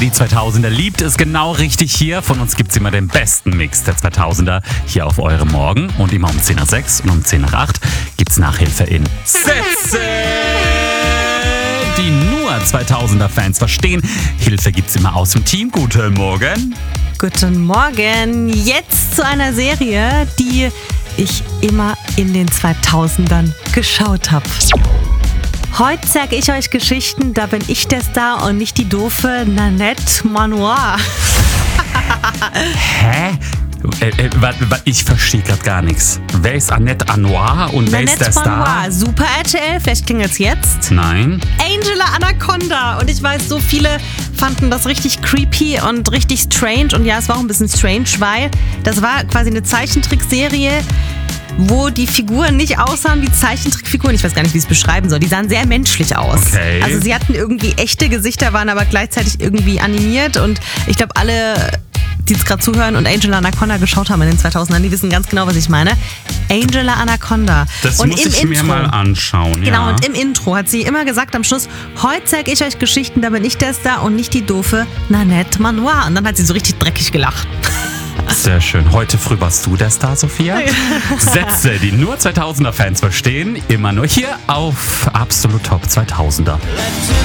die 2000er liebt, ist genau richtig hier. Von uns gibt's immer den besten Mix der 2000er hier auf eurem Morgen. Und immer um 10 nach 6 und um 10 nach 8 gibt's Nachhilfe in Sätze, die nur 2000er-Fans verstehen. Hilfe gibt's immer aus dem Team. Guten Morgen. Guten Morgen. Jetzt zu einer Serie, die ich immer in den 2000ern geschaut habe. Heute zeige ich euch Geschichten, da bin ich der Star und nicht die doofe Nanette Manoir. Hä? Ich verstehe gerade gar nichts. Wer ist Annette Manoir und wer ist der Star? Manoir, Super RTL, vielleicht klingelt's jetzt. Nein. Angela Anaconda. Und ich weiß, so viele fanden das richtig creepy und richtig strange. Und ja, es war auch ein bisschen strange, weil das war quasi eine Zeichentrickserie, wo die Figuren nicht aussahen wie Zeichentrickfiguren. Ich weiß gar nicht, wie ich es beschreiben soll. Die sahen sehr menschlich aus. Okay. Also sie hatten irgendwie echte Gesichter, waren aber gleichzeitig irgendwie animiert. Und ich glaube, alle, die jetzt gerade zuhören und Angela Anaconda geschaut haben in den 2000ern, die wissen ganz genau, was ich meine. Angela Anaconda. Das und muss ich mir mal anschauen. Genau, ja. und im Intro hat sie immer gesagt am Schluss, heute zeige ich euch Geschichten, da bin ich der Star und nicht die doofe Nanette Manoir. Und dann hat sie so richtig dreckig gelacht. Sehr schön. Heute früh warst du der Star, Sophia. Sätze, die nur 2000er-Fans verstehen, immer nur hier auf Absolut Top 2000er.